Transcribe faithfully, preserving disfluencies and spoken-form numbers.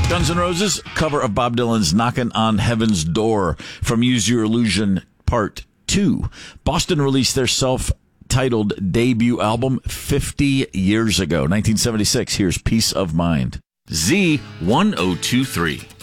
Guns N' Roses, cover of Bob Dylan's Knockin' on Heaven's Door from Use Your Illusion Part two. Boston released their self-titled debut album fifty years ago, nineteen seventy-six. Here's Peace of Mind. Z ten twenty-three.